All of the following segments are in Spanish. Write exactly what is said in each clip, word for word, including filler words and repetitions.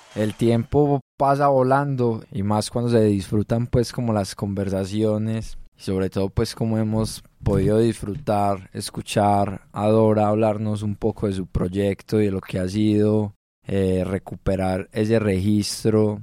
El tiempo pasa volando y más cuando se disfrutan pues como las conversaciones y sobre todo pues como hemos podido disfrutar, escuchar a Dora hablarnos un poco de su proyecto y de lo que ha sido eh, recuperar ese registro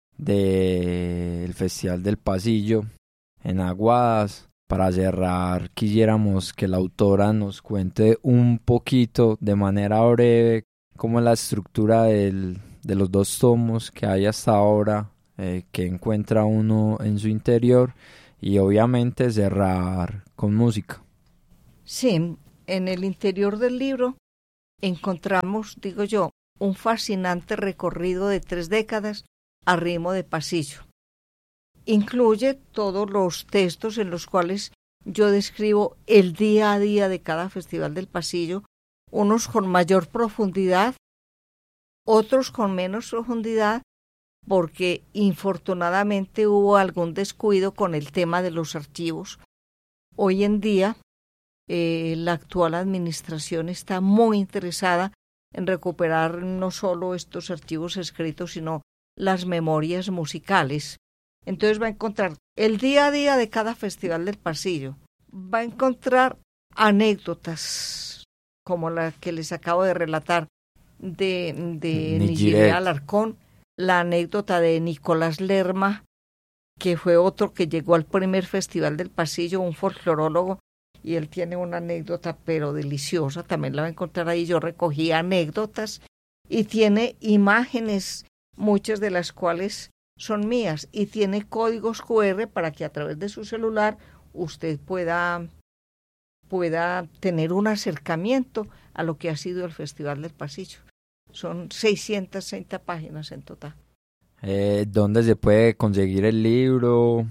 del Festival del Pasillo en Aguadas. Para cerrar, quisiéramos que la autora nos cuente un poquito de manera breve cómo es la estructura del, de los dos tomos que hay hasta ahora, eh, que encuentra uno en su interior, y obviamente cerrar con música. Sí, en el interior del libro encontramos, digo yo, un fascinante recorrido de tres décadas a ritmo de pasillo. Incluye todos los textos en los cuales yo describo el día a día de cada Festival del Pasillo, unos con mayor profundidad, otros con menos profundidad, porque infortunadamente hubo algún descuido con el tema de los archivos. Hoy en día, eh, la actual administración está muy interesada en recuperar no solo estos archivos escritos, sino las memorias musicales. Entonces va a encontrar el día a día de cada Festival del Pasillo, va a encontrar anécdotas como la que les acabo de relatar de, de Nigiré Alarcón, la anécdota de Nicolás Lerma, que fue otro que llegó al primer Festival del Pasillo, un folclorólogo, y él tiene una anécdota pero deliciosa, también la va a encontrar ahí. Yo recogí anécdotas y tiene imágenes, muchas de las cuales son mías, y tiene códigos cu erre para que a través de su celular usted pueda, pueda tener un acercamiento a lo que ha sido el Festival del Pasillo. Son seiscientas treinta páginas en total. Eh, ¿Dónde se puede conseguir el libro?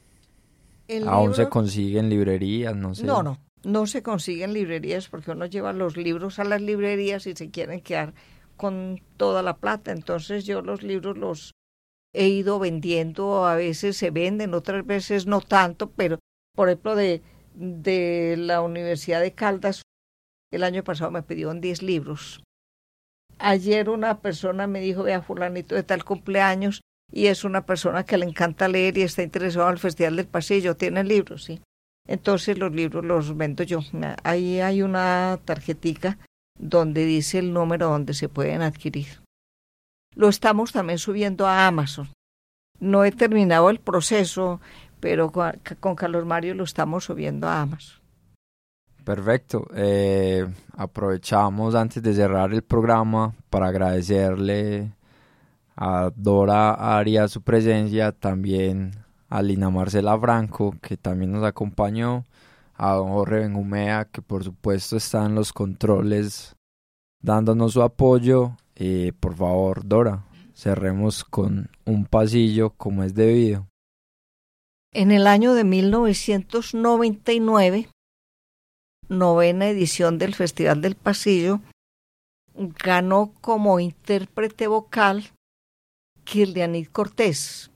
El ¿Aún libro, se consigue en librerías? No sé. No, no, no se consigue en librerías porque uno lleva los libros a las librerías y se quieren quedar con toda la plata. Entonces yo los libros los he ido vendiendo, a veces se venden, otras veces no tanto, pero por ejemplo de, de la Universidad de Caldas, el año pasado me pidieron diez libros. Ayer una persona me dijo, vea, fulanito de tal cumpleaños, y es una persona que le encanta leer y está interesado en el Festival del Pasillo, tiene libros, sí. Entonces los libros los vendo yo. Ahí hay una tarjetica donde dice el número donde se pueden adquirir. Lo estamos también subiendo a Amazon. No he terminado el proceso, pero con, con Carlos Mario lo estamos subiendo a Amazon. Perfecto. Eh, aprovechamos antes de cerrar el programa para agradecerle a Dora Arias su presencia, también a Lina Marcela Franco, que también nos acompañó, a don Jorge Benjumea, que por supuesto está en los controles dándonos su apoyo. Y por favor, Dora, cerremos con un pasillo como es debido. En el año de mil novecientos noventa y nueve, novena edición del Festival del Pasillo, ganó como intérprete vocal Kirlianit Cortés,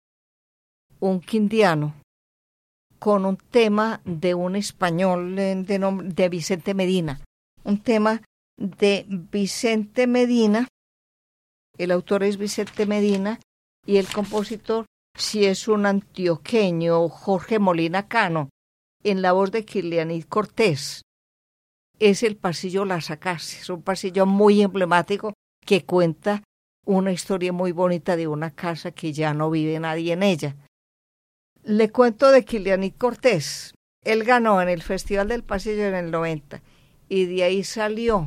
un quindiano, con un tema de un español de, nombre, de Vicente Medina, un tema de Vicente Medina. El autor es Vicente Medina y el compositor sí es un antioqueño, Jorge Molina Cano, en la voz de Kirlianit Cortés. Es el pasillo Las Acacias, un pasillo muy emblemático que cuenta una historia muy bonita de una casa que ya no vive nadie en ella. Le cuento de Kirlianit Cortés. Él ganó en el Festival del Pasillo en el noventa y de ahí salió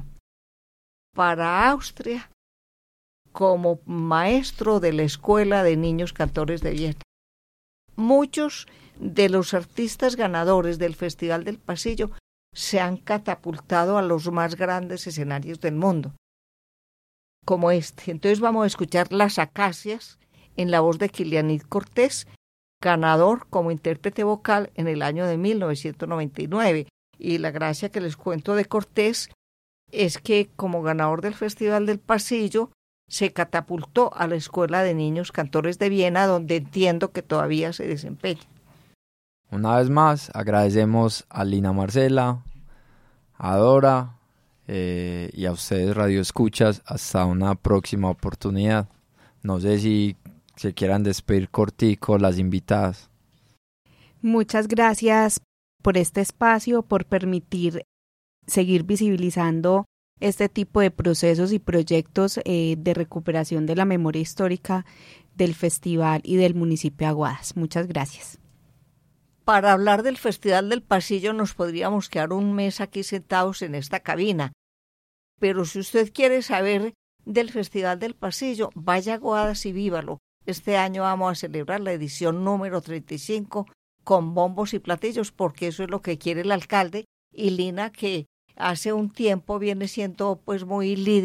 para Austria como maestro de la Escuela de Niños Cantores de Viena. Muchos de los artistas ganadores del Festival del Pasillo se han catapultado a los más grandes escenarios del mundo, como este. Entonces vamos a escuchar Las Acacias en la voz de Kirlianit Cortés, ganador como intérprete vocal en el año de mil novecientos noventa y nueve. Y la gracia que les cuento de Cortés es que como ganador del Festival del Pasillo se catapultó a la Escuela de Niños Cantores de Viena, donde entiendo que todavía se desempeña. Una vez más, agradecemos a Lina Marcela, a Dora eh, y a ustedes Radio Escuchas. Hasta una próxima oportunidad. No sé si se quieran despedir cortico las invitadas. Muchas gracias por este espacio, por permitir seguir visibilizando este tipo de procesos y proyectos eh, de recuperación de la memoria histórica del festival y del municipio de Aguadas. Muchas gracias. Para hablar del Festival del Pasillo nos podríamos quedar un mes aquí sentados en esta cabina, pero si usted quiere saber del Festival del Pasillo, vaya a Aguadas y vívalo. Este año vamos a celebrar la edición número treinta y cinco con bombos y platillos, porque eso es lo que quiere el alcalde, y Lina, que hace un tiempo viene siendo pues muy líder